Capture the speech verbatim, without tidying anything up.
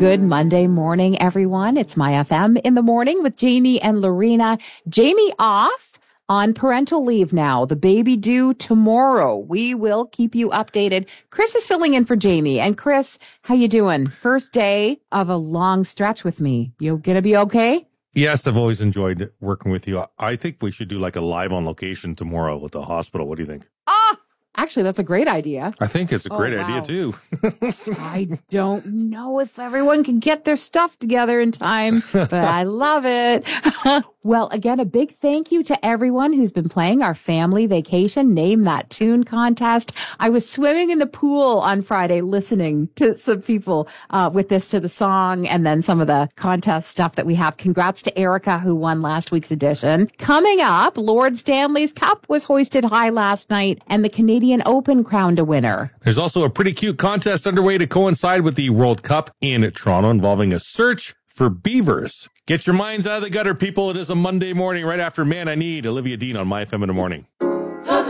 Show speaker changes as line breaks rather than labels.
Good Monday morning, everyone. It's My F M in the morning with Jamie and Lorena. Jamie off on parental leave now. The baby due tomorrow. We will keep you updated. Chris is filling in for Jamie. And Chris, how you doing? First day of a long stretch with me. You gonna be okay?
Yes, I've always enjoyed working with you. I think we should do like a live on location tomorrow at the hospital. What do you think?
Ah! Actually, that's a great idea.
I think it's a great
oh, wow.
idea, too.
I don't know if everyone can get their stuff together in time, but I love it. Well, again, a big thank you to everyone who's been playing our family vacation Name That Tune contest. I was swimming in the pool on Friday listening to some people uh, with this to the song and then some of the contest stuff that we have. Congrats to Erica, who won last week's edition. Coming up, Lord Stanley's Cup was hoisted high last night and the Canadian Open crowned a winner.
There's also a pretty cute contest underway to coincide with the World Cup in Toronto involving a search for beavers. Get your minds out of the gutter, people. It is a Monday morning right after Man I Need. Olivia Dean on My F M in the morning.